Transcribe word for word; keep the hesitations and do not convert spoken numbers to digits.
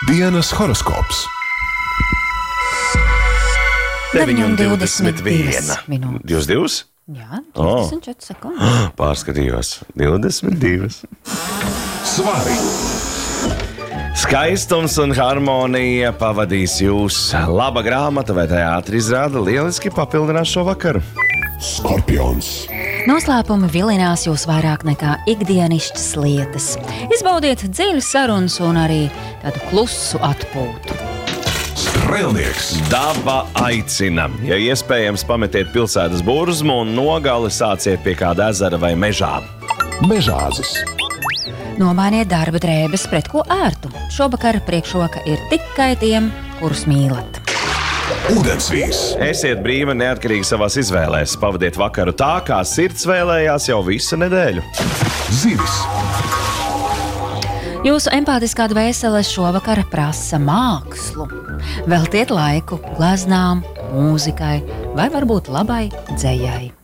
Dienas horoskops. deviņi un divdesmit viena minūtes. Divas divas? Jā, divdesmit četras sekundes. Pārskatījos. divdesmit divas. Svari. Skaistums un harmonija pavadīs jūs. Laba grāmata vai teātri izrāda lieliski papildinās šo vakaru. Skorpions. Noslēpumi vilinās jūs vairāk nekā ikdienišķas lietas. Izbaudiet dziļas sarunas un arī tādu klusu atpūtu. Strēlnieks. Daba aicina. Ja iespējams, pametiet pilsētas burzmu un nogali sāciet pie kāda ezera vai mežā. Mežāzis. Nomainiet darba drēbes pret ko ērtu. Šovakar priekšroka ir tikai tiem, kurus mīlat. Ūdensvīrs. Esiet brīvi un neatkarīgi savās izvēlēs. Pavadiet vakaru tā, kā sirds vēlējās jau visu nedēļu. Zivis. Jūsu empātiskā dvēsele šovakar prasa mākslu. Veltiet laiku gleznām, mūzikai vai varbūt labai dzejai.